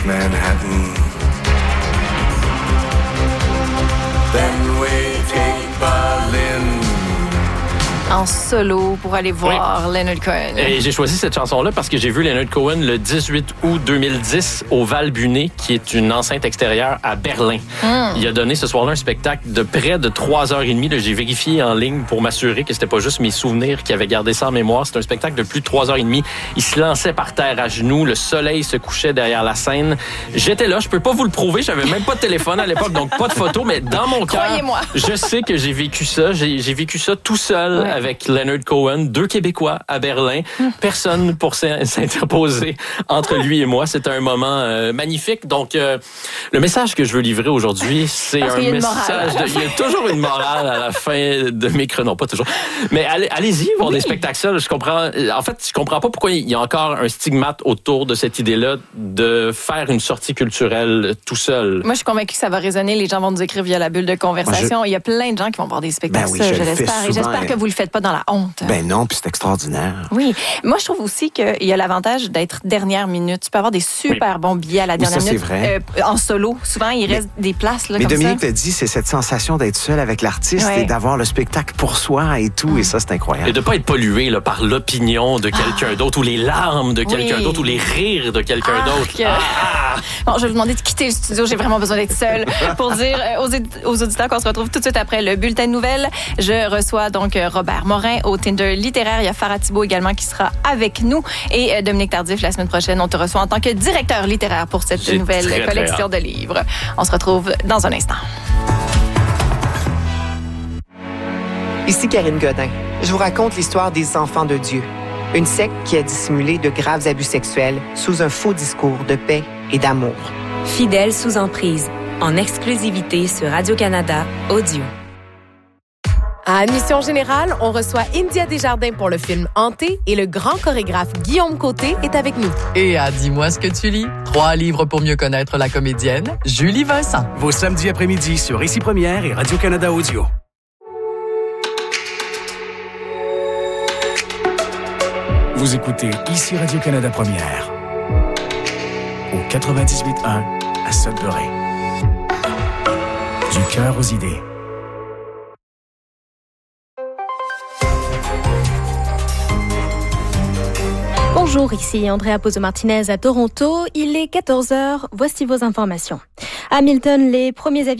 Manhattan. Then we take Berlin. En solo pour aller voir Leonard Cohen. Et j'ai choisi cette chanson-là parce que j'ai vu Leonard Cohen le 18 août 2010 au Val Buné, qui est une enceinte extérieure à Berlin. Il a donné ce soir-là un spectacle de près de 3h30. Là, j'ai vérifié en ligne pour m'assurer que c'était pas juste mes souvenirs qui avaient gardé ça en mémoire. C'est un spectacle de plus de 3h30. Il se lançait par terre à genoux. Le soleil se couchait derrière la scène. J'étais là. Je peux pas vous le prouver. J'avais même pas de téléphone à l'époque, donc pas de photo. Mais dans mon cœur, je sais que j'ai vécu ça. J'ai vécu ça tout seul avec Leonard Cohen, 2 Québécois à Berlin. Personne pour s'interposer entre lui et moi. C'était un moment magnifique. Donc, le message que je veux livrer aujourd'hui, c'est un message il y a toujours une morale à la fin de mes chronos. Non, pas toujours. Mais allez-y voir des spectacles seuls. Je comprends pas pourquoi il y a encore un stigmate autour de cette idée-là de faire une sortie culturelle tout seul. Moi, je suis convaincue que ça va résonner. Les gens vont nous écrire via la bulle de conversation. Il y a plein de gens qui vont voir des spectacles seuls, je l'espère. Et j'espère que vous le faites pas dans la honte. Ben non, puis c'est extraordinaire. Oui. Moi, je trouve aussi qu'il y a l'avantage d'être dernière minute. Tu peux avoir des super bons billets à la dernière minute. C'est vrai. En solo. Souvent, il reste des places là, mais comme Dominique ça. l'a dit, c'est cette sensation d'être seul avec l'artiste et d'avoir le spectacle pour soi et tout. Et ça, c'est incroyable. Et de pas être pollué là, par l'opinion de quelqu'un d'autre ou les larmes de quelqu'un d'autre ou les rires de quelqu'un d'autre. Bon, je vais vous demander de quitter le studio. J'ai vraiment besoin d'être seule pour dire aux auditeurs qu'on se retrouve tout de suite après le bulletin de nouvelles. Je reçois donc Robert Morin au Tinder littéraire. Il y a Farah Thibault également qui sera avec nous. Et Dominique Tardif, la semaine prochaine, on te reçoit en tant que directeur littéraire pour cette nouvelle collection de livres. On se retrouve dans un instant. Ici Karine Godin. Je vous raconte l'histoire des Enfants de Dieu, une secte qui a dissimulé de graves abus sexuels sous un faux discours de paix et d'amour. Fidèles sous emprise, en exclusivité sur Radio-Canada Audio. À Admission Générale, on reçoit India Desjardins pour le film Hanté et le grand chorégraphe Guillaume Côté est avec nous. Et à Dis-moi ce que tu lis, 3 livres pour mieux connaître la comédienne Julie Vincent. Vos samedis après-midi sur Ici Première et Radio-Canada Audio. Vous écoutez Ici Radio-Canada Première au 98.1 à Sudbury. Du cœur aux idées. Bonjour, ici Andrea Pozo-Martinez à Toronto. Il est 14h. Voici vos informations. À Hamilton, les premiers avis